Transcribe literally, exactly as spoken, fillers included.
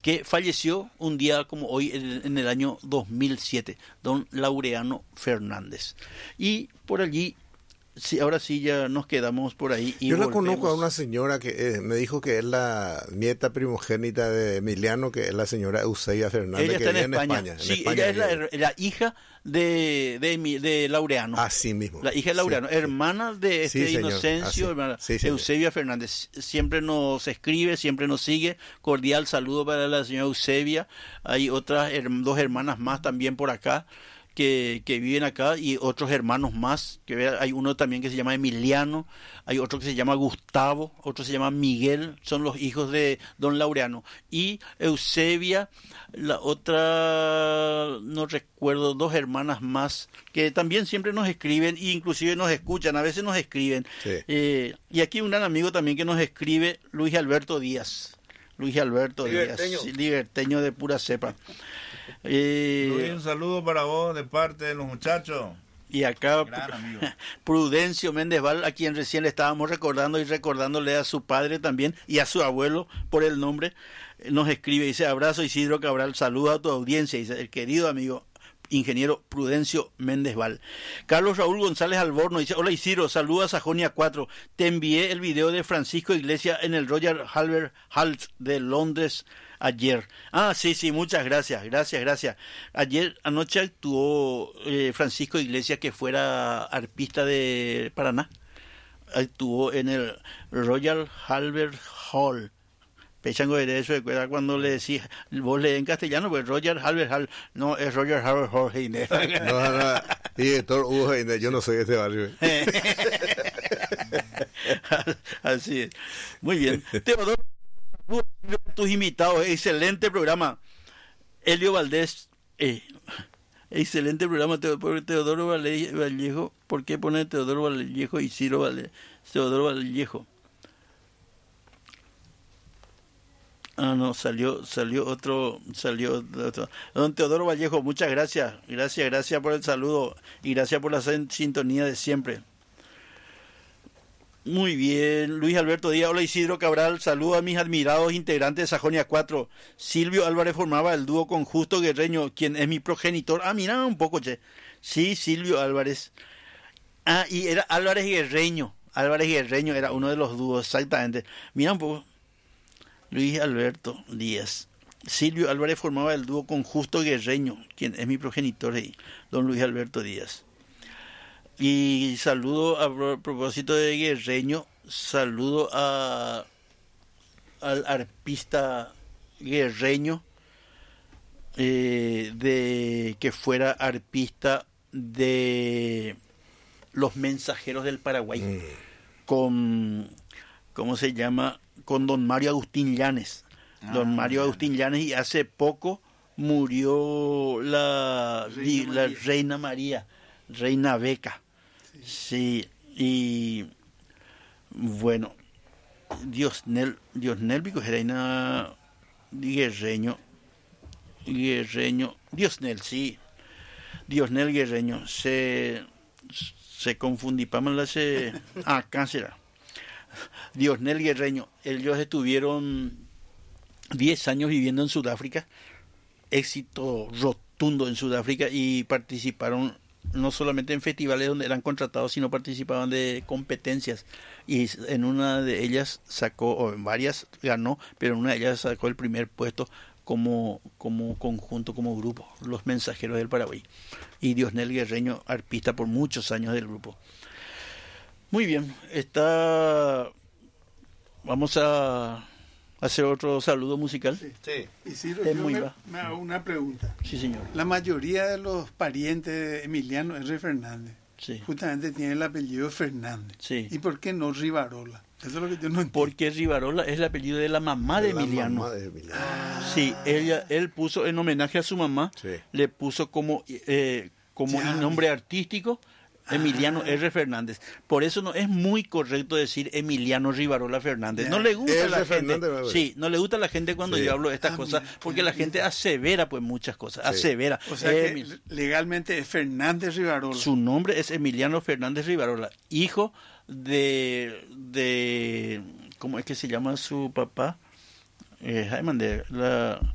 que falleció un día como hoy en, en el año dos mil siete, don Laureano Fernández. Y por allí, sí, ahora sí ya nos quedamos por ahí. Y Yo la volvemos. conozco a una señora que eh, me dijo que es la nieta primogénita de Emiliano, que es la señora Eusebia Fernández, Ella que está en vive España. en España. En Sí, España ella es la, vive. la hija de, de, mi- de Laureano. Así mismo. La hija de Laureano, Sí, hermana de este Sí, señor, Inocencio, así. hermana Sí, señor. Eusebia Fernández. Siempre nos escribe, siempre nos sigue. Cordial saludo para la señora Eusebia. Hay otras her- dos hermanas más también por acá que, que viven acá y otros hermanos más. Que ve- hay uno también que se llama Emiliano, hay otro que se llama Gustavo, otro se llama Miguel, son los hijos de don Laureano. Y Eusebia, la otra, no recuerdo, dos hermanas más que también siempre nos escriben e inclusive nos escuchan, a veces nos escriben. Sí. Eh, y aquí un gran amigo también que nos escribe, Luis Alberto Díaz. Luis Alberto Liberteño. Díaz, sí, liberteño de pura cepa. Eh, Luis, un saludo para vos de parte de los muchachos. y acá Gran amigo. Prudencio Méndez Val, a quien recién le estábamos recordando y recordándole a su padre también y a su abuelo por el nombre, eh, nos escribe, dice: abrazo Isidro Cabral, saluda a tu audiencia, dice el querido amigo ingeniero Prudencio Méndez Val. Carlos Raúl González Alborno dice: hola Isidro, saluda a Sajonia cuatro, te envié el video de Francisco Iglesias en el Royal Albert Hall de Londres ayer. Ah, sí, sí, muchas gracias, gracias, gracias. Ayer, anoche actuó eh, Francisco Iglesias, que fuera arpista de Paraná. Actuó en el Royal Albert Hall. Pechango de eso, recuerda cuando le decís, vos lees en castellano, pues Roger Albert Hall, no, es Roger Albert Hall. No, no, director Hugo Heine, yo no soy de este barrio. Así es. Muy bien. Teodoro, tus invitados, excelente programa. Elio Valdés, eh, excelente programa. Teodoro, Teodoro Valle- Vallejo, ¿por qué pone Teodoro Vallejo y Ciro Valle, Teodoro Vallejo? Ah, no, salió, salió otro, salió otro. Don Teodoro Vallejo, muchas gracias, gracias, gracias por el saludo y gracias por la sin- sintonía de siempre. Muy bien, Luis Alberto Díaz, hola Isidro Cabral, saludo a mis admirados integrantes de Sajonia cuatro. Silvio Álvarez formaba el dúo con Justo Guerreño, quien es mi progenitor. Ah, mira un poco, che. Sí, Silvio Álvarez. Ah, y era Álvarez Guerreño, Álvarez Guerreño era uno de los dúos, exactamente. Mira un poco. Luis Alberto Díaz. Silvio Álvarez formaba el dúo con Justo Guerreño, quien es mi progenitor ahí, don Luis Alberto Díaz. Y saludo a pro- propósito de Guerreño, saludo a al arpista Guerreño, eh, de que fuera arpista de Los Mensajeros del Paraguay, Mm. con, ¿cómo se llama? Con don Mario Agustín Llanes. Ah, Don Mario bien. Agustín Llanes, y hace poco murió la Reina di- la María. Reina María, Reina Beca. Sí, y bueno, Diosnel, Diosnel Vico, Reina Guerreño, Guerreño, Diosnel, sí, Diosnel Guerreño, se, se confundí, Pamela se, ah, cáncer. Diosnel Guerreño, ellos estuvieron diez años viviendo en Sudáfrica, éxito rotundo en Sudáfrica, y participaron no solamente en festivales donde eran contratados, sino participaban de competencias, y en una de ellas sacó, o en varias ganó, pero en una de ellas sacó el primer puesto como, como conjunto, como grupo, Los Mensajeros del Paraguay. Y Diosnel Guerreño, arpista por muchos años del grupo. Muy bien, está... Vamos a hacer otro saludo musical. Sí. Sí. Isidro, Es yo muy me, bajo. me hago una pregunta. Sí, señor. La mayoría de los parientes de Emiliano R. Fernández Sí. justamente tienen el apellido Fernández. Sí. ¿Y por qué no Rivarola? Eso es lo que yo no entiendo. Porque Rivarola es el apellido de la mamá de La Emiliano. mamá de Emiliano. Sí, ella, él puso en homenaje a su mamá, Sí. le puso como, eh, como Ya. nombre artístico Emiliano Ah. R. Fernández. Por eso no es muy correcto decir Emiliano Rivarola Fernández. Ya. No le gusta a R. la gente. Fernández, ¿verdad? Sí, no le gusta a la gente cuando Sí. yo hablo de estas Ah, cosas, mira, porque mira, la gente mira. asevera pues muchas cosas, Sí. asevera. O sea Eh, que mi- legalmente es Fernández Rivarola. Su nombre es Emiliano Fernández Rivarola, hijo de, de ¿cómo es que se llama su papá? Eh, Jaime, de la